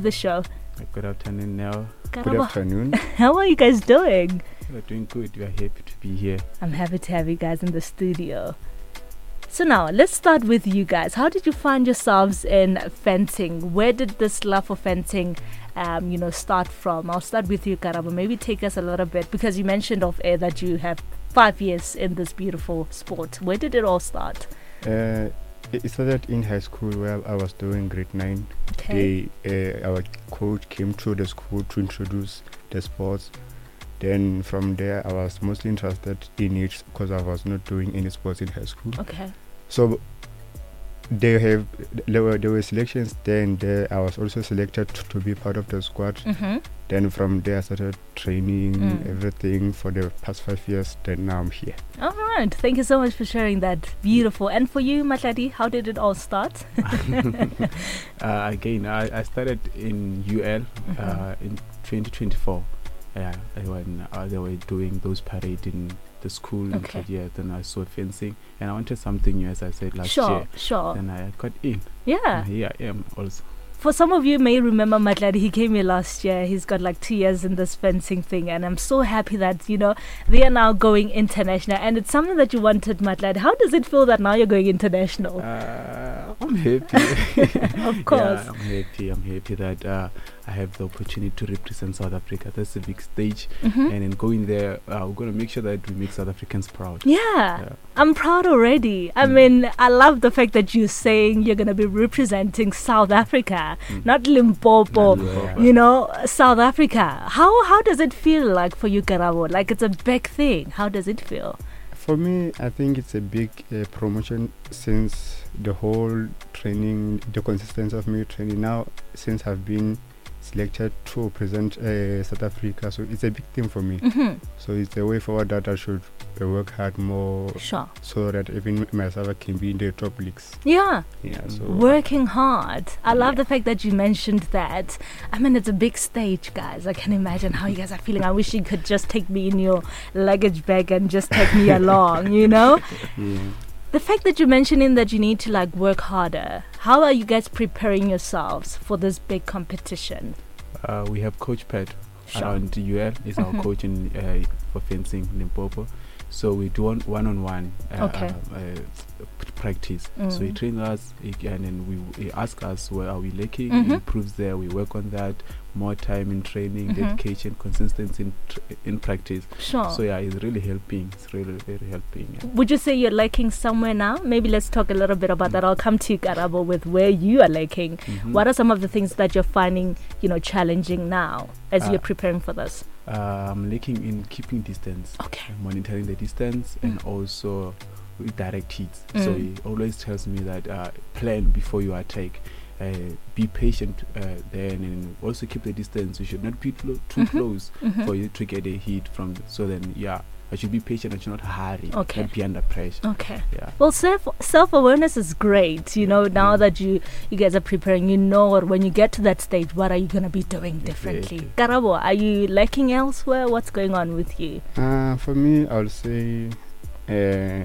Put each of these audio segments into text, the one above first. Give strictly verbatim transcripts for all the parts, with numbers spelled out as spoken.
to the show. Good afternoon, Nell. Karabo. Good afternoon. How are you guys doing? We're doing good. We are happy to be here. I'm happy to have you guys in the studio. So now, let's start with you guys. How did you find yourselves in fencing? Where did this love for fencing, um, you know, start from? I'll start with you, Karabo. Maybe take us a little bit, because you mentioned off air that you have five years in this beautiful sport. Where did it all start? Uh, it started in high school where I was doing grade nine. Okay. They, uh, our coach came to the school to introduce the sports. Then from there, I was mostly interested in it because I was not doing any sports in high school. Okay. So they have there were there were selections there and there. I was also selected to, to be part of the squad. Mm-hmm. Then from there, I started training Mm. everything for the past five years. Then now I'm here. All right. Thank you so much for sharing that. Beautiful. And for you, Matladi, how did it all start? uh, again, I, I started in U L Mm-hmm. uh, in twenty twenty-four. Yeah, when uh, they were doing those parade in the school. Okay. And yeah, then I saw fencing, and I wanted something new, as I said last Sure, year. sure. And I got in. Yeah. And here I am also. For some of you may remember Matladi, he came here last year. He's got like two years in this fencing thing, and I'm so happy that, you know, they are now going international, and it's something that you wanted, Matladi. How does it feel that now you're going international? Uh, I'm happy. Of course. Yeah, I'm happy. I'm happy that uh, I have the opportunity to represent South Africa. That's a big stage. Mhm. And in going there, uh, we're going to make sure that we make South Africans proud. Yeah, Yeah. I'm proud already. I Mm. mean, I love the fact that you're saying you're going to be representing South Africa, Mm. not Limpopo. Not Limpopo. You know, South Africa. How how does it feel like for you, Karabo? Like it's a big thing. How does it feel? For me, I think it's a big uh, promotion since the whole training, the consistency of me training now, since I've been selected to represent uh, South Africa. So it's a big thing for me. Mm-hmm. So it's a way forward that I should uh, work hard more Sure. so that even myself I can be in the top leagues. Yeah. Yeah, so Working hard. I love Yeah. the fact that you mentioned that. I mean, it's a big stage, guys. I can imagine how you guys are feeling. I wish you could just take me in your luggage bag and just take me along, you know? yeah. The fact that you're mentioning that you need to like work harder, how are you guys preparing yourselves for this big competition? Uh, we have Coach Pat Sure. around U L. Is Mhm. our coach in uh, for fencing in Limpopo. So we do one one on one Okay. uh, practice. So he Mm. trains us, he, and then we he asks us where are we lacking. Mhm. He improves there. We work on that. More time in training, Mhm. dedication, consistency in tr- in practice. Sure. So yeah, it's really helping. It's really very helping. Yeah. Would you say you're lacking somewhere now? Maybe let's talk a little bit about that. I'll come to you, Karabo, with where you are lacking. Mhm. What are some of the things that you're finding, you know, challenging now as Uh, you're preparing for this? Uh, I'm lacking in keeping distance. Okay. Monitoring the distance Mm. and also with direct hits. So Mm. he always tells me that uh, plan before you attack. Uh, be patient uh, then, and also keep the distance. You should not be clo- too Mhm. close Mhm. for you to get a hit from. The, so then, yeah, I should be patient. I should not hurry. Okay. Not be under pressure. Okay. Yeah. Well, self self awareness is great. You know, now Mm. that you you guys are preparing, you know, or when you get to that stage, what are you gonna be doing differently? Exactly. Karabo, are you lacking elsewhere? What's going on with you? Uh, for me, I would say, uh,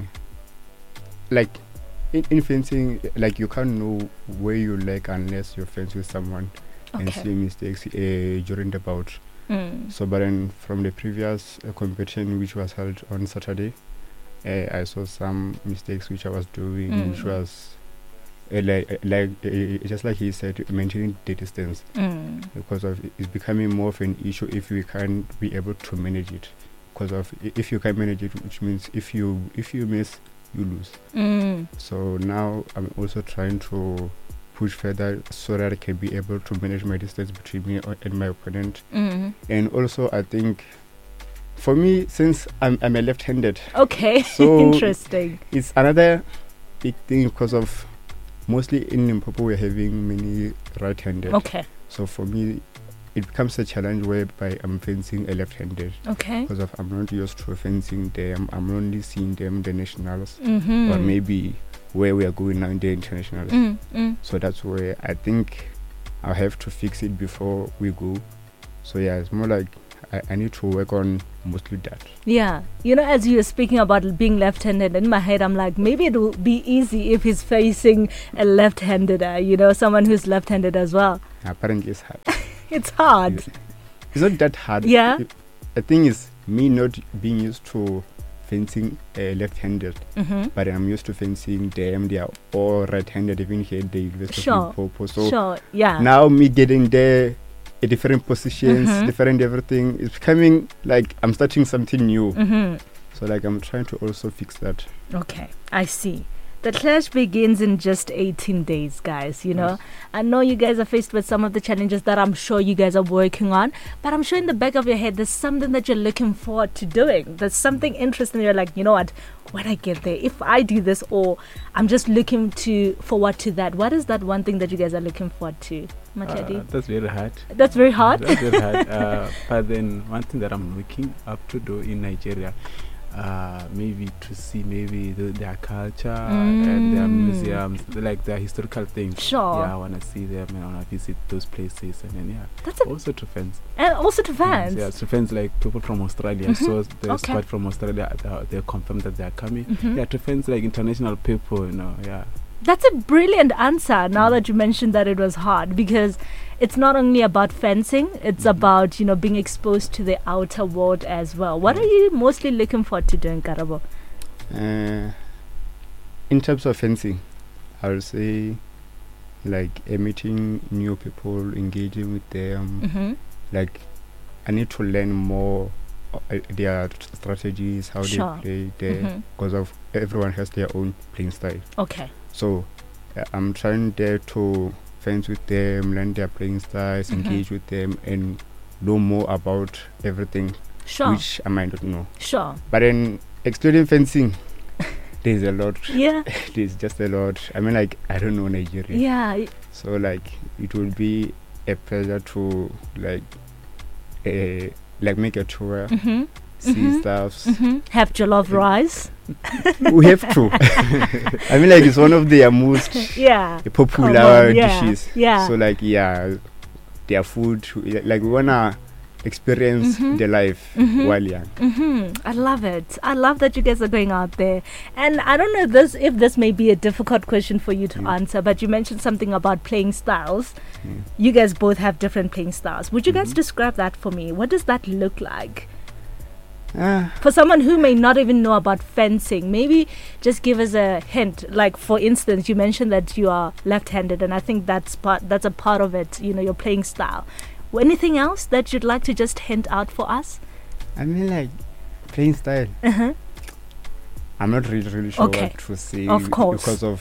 like in, in fencing, like you can't know where you lack unless you're friends with someone and Okay. see mistakes uh, during the bout. Mm. So, but then from the previous uh, competition, which was held on Saturday, uh, I saw some mistakes which I was doing, Mm. which was uh, like, uh, like uh, just like he said, maintaining the distance, Mm. because of it's becoming more of an issue if we can't be able to manage it. Because of i- if you can manage it, which means if you if you miss, you lose. Mm. So now I'm also trying to push further so that I can be able to manage my distance between me and my opponent. Mm. And also, I think for me, since I'm, I'm a left-handed, Okay. So- Interesting. it's another big thing because of mostly in Limpopo we're having many right-handed. Okay. So for me, it becomes a challenge whereby I'm fencing a left-handed Okay. because of I'm not used to fencing them. I'm only seeing them the nationals Mm-hmm. or maybe where we are going now in the internationals. Mm. Mm. So that's where I think I'll have to fix it before we go. So yeah, it's more like I, I need to work on mostly that. Yeah, you know, as you were speaking about being left-handed, in my head I'm like, maybe it will be easy if he's facing a left-handed, uh, you know, someone who's left-handed as well. Apparently, it's hard. It's hard. It's, it's not that hard. Yeah. It, the thing is, me not being used to fencing uh, left-handed, Mm-hmm. but I'm used to fencing them. They are all right-handed, even here at the University Sure. of Limpopo. So Sure. Yeah. now me getting there, a different positions, Mhm. different everything, it's becoming like I'm starting something new. Mm-hmm. So like I'm trying to also fix that. Okay, I see. The clash begins in just eighteen days, guys. You know, Yes. I know you guys are faced with some of the challenges that I'm sure you guys are working on, but I'm sure in the back of your head, there's something that you're looking forward to doing. There's something interesting. You're like, you know what? When I get there, if I do this, or I'm just looking to forward to that. What is that one thing that you guys are looking forward to, Machadi? Uh, that's very hard. That's very hard. That's very hard. Uh, but then one thing that I'm looking up to do in Nigeria, uh, maybe to see maybe the, their culture and their Mm. museums, like their historical things. Sure. Yeah, I want to see them and I want to visit those places, and then yeah, That's a, also to fans. and also to fans. Yeah, to fans like people from Australia. Mhm. So the Okay. squad from Australia, they, they confirmed that they are coming. Mhm. Yeah, to fans like international people, you know. Yeah. That's a brilliant answer now that you mentioned that it was hard, because it's not only about fencing, it's Mhm. about, you know, being exposed to the outer world as well. What are you mostly looking forward to doing, Karabo? Uh, in terms of fencing, I would say like uh, meeting new people, engaging with them. Mm-hmm. Like I need to learn more uh, their strategies, how Sure. they play there, Mhm. because of everyone has their own playing style. Okay. So uh, I'm trying there to fence with them, learn their playing styles, Mhm. engage with them, and know more about everything Sure. which I might not know. Sure. But then excluding fencing, there's a lot. Yeah. There's just a lot. I mean, like I don't know Nigeria, Yeah. so like it will be a pleasure to like uh, like make a tour, Mm-hmm. see Mhm. stuffs. Mm-hmm. Have jollof rice. We have to. I mean, like it's one of their most Yeah. popular Come on, yeah, dishes. yeah. So like yeah, their food. Like we wanna experience Mhm. the life Mhm. while young. Mm-hmm. I love it. I love that you guys are going out there. And I don't know this if this may be a difficult question for you to Mm. answer, but you mentioned something about playing styles. Mm. You guys both have different playing styles. Would you guys Mhm. describe that for me? What does that look like? Ah, For someone who may not even know about fencing, maybe just give us a hint. Like, for instance, you mentioned that you are left-handed, and I think that's part that's a part of it, you know, your playing style. Anything else that you'd like to just hint out for us? I mean, like playing style. Uh-huh. I'm not really really sure Okay. what to say. Of course. Because of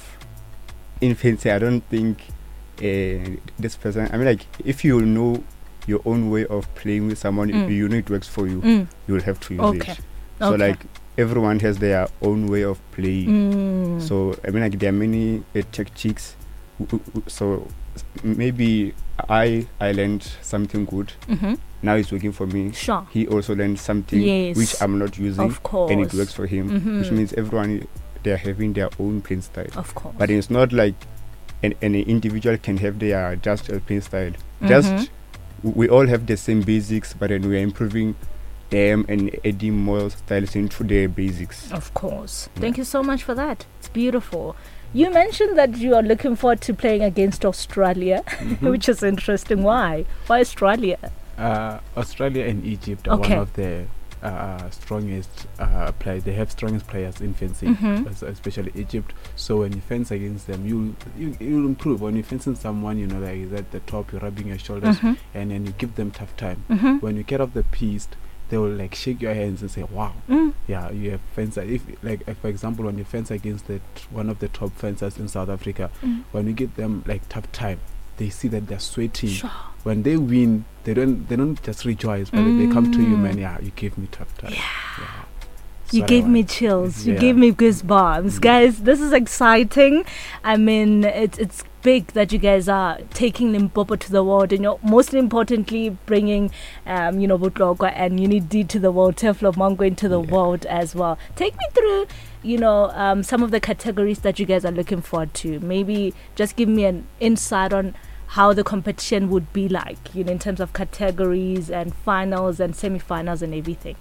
in fencing, I don't think uh, this person. I mean, like if you know your own way of playing with someone, Mm. you know it works for you. Mm. You will have to use Okay. it. So Okay. like everyone has their own way of playing. Mm. So I mean, like there are many uh, tactics. W- w- So s- maybe I I learned something good. Mm-hmm. Now it's working for me. Sure. He also learned something Yes. which I'm not using, Of course. and it works for him. Mhm. Which means everyone they are having their own playing style. Of course. But it's not like an, any individual can have their just a playing style. Mhm. Just we all have the same basics, but then we are improving them and adding more styles into the basics. Of course. Yeah. Thank you so much for that. It's beautiful. You mentioned that you are looking forward to playing against Australia, Mhm. which is interesting. Why? Why Australia? Uh, Australia and Egypt are Okay. one of the uh, strongest uh, players. They have strongest players in fencing, Mhm. es- especially Egypt. So when you fence against them, you you you'll improve. When you fencing someone, you know, like is at the top, you're rubbing your shoulders, Mhm. and then you give them tough time. Mhm. When you get off the piste, they will like shake your hands and say, "Wow, Mm. yeah, you have fence." If like uh, for example, when you fence against the t- one of the top fencers in South Africa, Mm. when you give them like tough time, they see that they're sweating. Sure. When they win, they don't they don't just rejoice, but they come to you, Mm. man. Yeah, you gave me tough time. Yeah. You So I gave me want- chills. You Yeah. gave me goosebumps, Mm. guys. This is exciting. I mean, it's it's big that you guys are taking Limpopo to the world, and you're mostly importantly bringing, um, you know, Butlokwa and Unity to the world, Teflo Mongo into the Yeah. world as well. Take me through, you know, um, some of the categories that you guys are looking forward to. Maybe just give me an insight on how the competition would be like, you know, in terms of categories and finals and semi-finals and everything.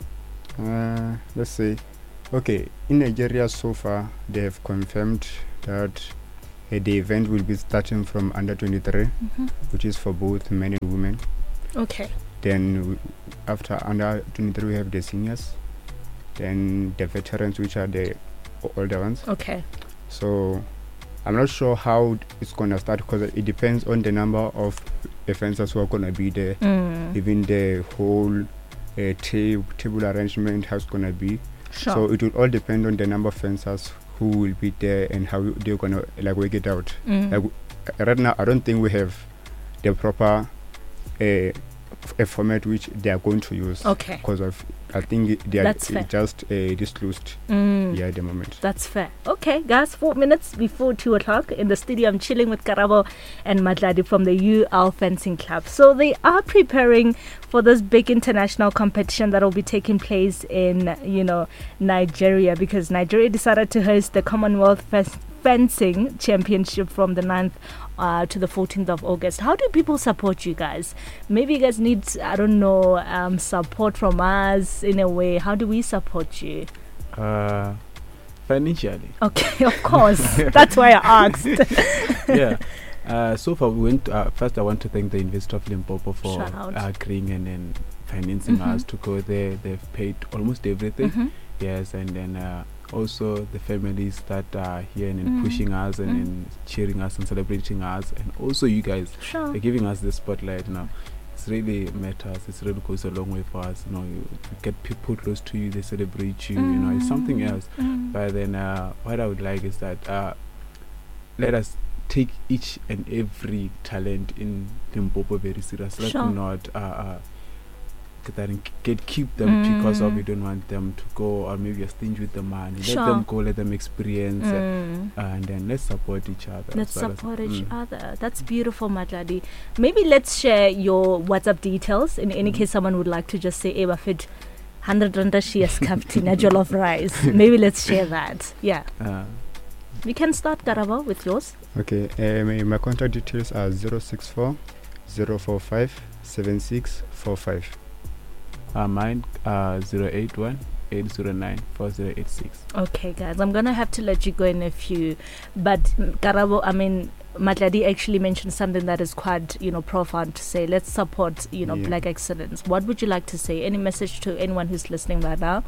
Uh, let's say, okay, in Nigeria so far they have confirmed that Uh, the event will be starting from under twenty-three, Mm-hmm. which is for both men and women. Okay. Then w- after under twenty-three, we have the seniors. Then the veterans, which are the o- older ones. Okay. So I'm not sure how it's gonna start because it depends on the number of fencers who are gonna be there. Mm. Even the whole uh, ta- table arrangement, how it's gonna be. Sure. So it will all depend on the number of fencers who will be there and how they're gonna like work it out. Mm. Like w- right now, I don't think we have the proper uh, f- a format which they are going to use Okay. because of I think it- they are That's fair. uh, just uh, disclosed Mm. yeah at the moment. That's fair. Okay, guys, four minutes before two o'clock in the studio, I'm chilling with Karabo and Madladi from the U L Fencing Club. So they are preparing for this big international competition that will be taking place in, you know, Nigeria, because Nigeria decided to host the Commonwealth Fes- Fencing Championship from the ninth uh, to the fourteenth of August. How do people support you guys? Maybe you guys need, I don't know, um, support from us in a way. How do we support you? Uh, financially. Okay, of course. That's why I asked. Yeah. Uh, so far, we went. Uh, first, I want to thank the University of Limpopo for Shout out. uh, agreeing and then financing Mhm. us to go there. They've paid almost everything. Mhm. Yes, and then uh, also the families that are here and then Mm. pushing us and, Mm. and cheering us and celebrating us, and also you guys Sure. are giving us the spotlight now. It's really matters. It really goes a long way for us. You know, you get people close to you, they celebrate you. You know, it's something Mm. else. Mm. But then, uh, what I would like is that uh, let us take each and every talent in Limpopo very serious. Let's Sure. not uh, uh, get, that and get keep them because of Mm. we don't want them to go or maybe a stingy with the money. Sure. Let them go, let them experience, uh, Mm. and then let's support each other. Let's as well as- support each mm. other. That's beautiful, Madladi. Maybe let's share your WhatsApp details. In any Mhm. case, someone would like to just say, Eva Fit, one hundred rand she has captain a jollof rice. Maybe let's share that. Yeah. Uh, We can start, Karabo, with yours. Okay, uh, my, my contact details are zero six four zero four five seven six four five. uh, mine uh, zero eight one eight zero nine four zero eight six. Okay, guys, I'm going to have to let you go in a few. But, mm, Karabo, I mean, Madladi actually mentioned something that is quite, you know, profound to say. Let's support, you know, Yeah. black excellence. What would you like to say? Any message to anyone who's listening right now?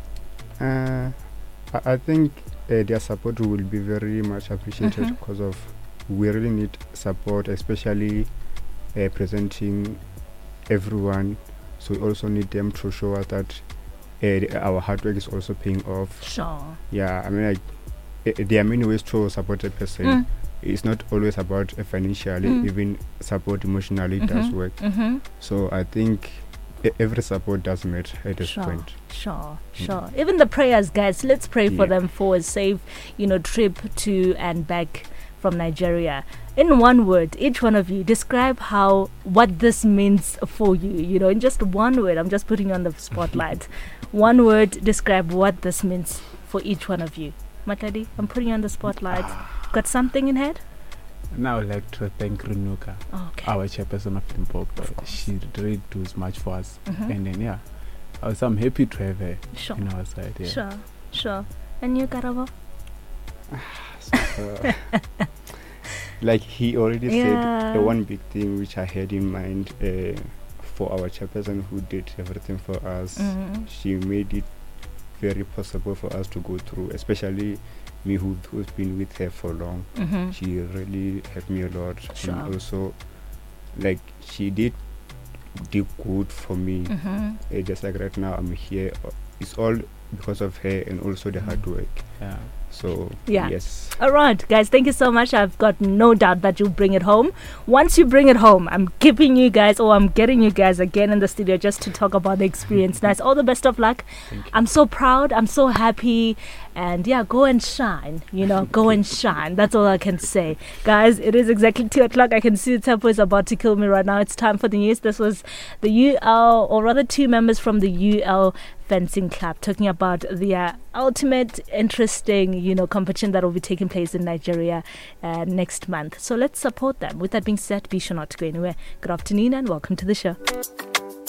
Uh, I, I think uh, their support will be very much appreciated Mhm. because of we really need support, especially uh, presenting everyone. So we also need them to show us that uh, our hard work is also paying off. Sure. Yeah, I mean, like, uh, there are many ways to support a person. Mm. It's not always about uh, financially, Mm. even support emotionally does Mhm. work. Mm-hmm. So I think e- every support does matter at this Sure. point. Sure, Mm. sure. Even the prayers, guys. Let's pray for Yeah. them for a safe, you know, trip to and back from Nigeria. In one word, each one of you describe how what this means for you. You know, in just one word. I'm just putting you on the spotlight. One word, describe what this means for each one of you. Matadi, I'm putting you on the spotlight. Got something in head? Now I'd like to thank Runuka, Okay. our chairperson of Limpopo. Of course. She really does much for us. Mhm. And then, yeah, also I'm happy to have her Sure. in our side. Yeah. Sure. Sure. And you, Karabo? So, like he already Yeah. said, the one big thing which I had in mind uh, for our chairperson who did everything for us, Mhm. she made it very possible for us to go through, especially me who, who's been with her for long. Mhm. She really helped me a lot. Sure. And also, like, she did did good for me. Mhm. Uh, just like right now, I'm here. uh, It's all because of her and also the hard work. Yeah. So, Yeah. yes. All right, guys, thank you so much. I've got no doubt that you'll bring it home. Once you bring it home, I'm keeping you guys, or I'm getting you guys again in the studio just to talk about the experience. Nice. All the best of luck. Thank you. I'm so proud. I'm so happy. And yeah, go and shine. You know, go and shine. That's all I can say. Guys, it is exactly two o'clock. I can see the tempo is about to kill me right now. It's time for the news. This was the U L, or rather two members from the U L Fencing Club talking about the uh, ultimate interesting, you know, competition that will be taking place in Nigeria uh, next month. So let's support them. With that being said, be sure not to go anywhere. Good afternoon and welcome to the show.